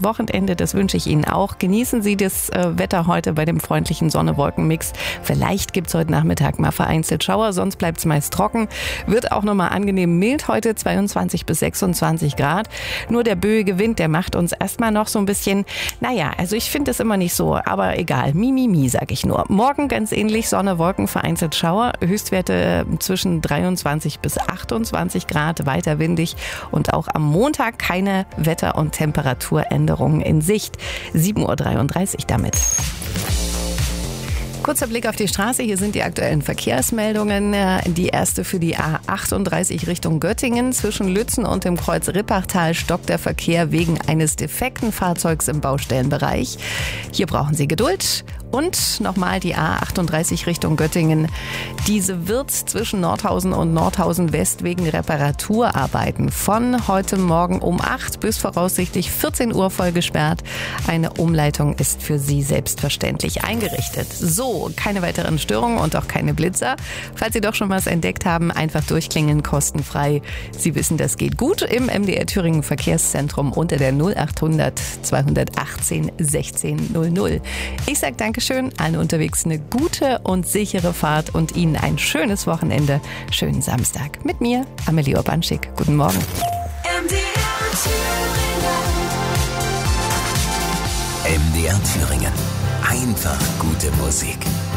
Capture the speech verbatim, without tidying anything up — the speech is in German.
Wochenende, das wünsche ich Ihnen auch. Genießen Sie das äh, Wetter heute bei dem freundlichen Sonne-Wolken-Mix. Vielleicht gibt es heute Nachmittag mal vereinzelt Schauer, sonst bleibt es meist trocken. Wird auch nochmal angenehm mild heute, zweiundzwanzig bis sechsundzwanzig Grad. Nur der böige Wind, der macht uns erstmal noch so ein bisschen, naja, also ich finde es immer nicht so, aber egal, mi, mi, mi, sag ich nur. Morgen ganz ähnlich, Sonne, Wolken, vereinzelt Schauer, Höchstwerte zwischen dreiundzwanzig bis achtundzwanzig Grad, weiter windig und auch am Montag keine Wetter- und Temperaturänderungen in Sicht. sieben Uhr dreiunddreißig damit. Kurzer Blick auf die Straße, hier sind die aktuellen Verkehrsmeldungen. Die erste für die A achtunddreißig Richtung Göttingen. Zwischen Lützen und dem Kreuz Rippachtal stockt der Verkehr wegen eines defekten Fahrzeugs im Baustellenbereich. Hier brauchen Sie Geduld. Und nochmal die A achtunddreißig Richtung Göttingen. Diese wird zwischen Nordhausen und Nordhausen West wegen Reparaturarbeiten von heute Morgen um acht bis voraussichtlich vierzehn Uhr voll gesperrt. Eine Umleitung ist für Sie selbstverständlich eingerichtet. So, keine weiteren Störungen und auch keine Blitzer. Falls Sie doch schon was entdeckt haben, einfach durchklingeln, kostenfrei. Sie wissen, das geht gut im M D R Thüringen Verkehrszentrum unter der null achthundert zweihundertachtzehn sechzehn null null. Ich sage danke. Dankeschön, allen unterwegs eine gute und sichere Fahrt und Ihnen ein schönes Wochenende. Schönen Samstag mit mir, Amelie Urbanschik. Guten Morgen. M D R Thüringen. M D R Thüringen. Einfach gute Musik.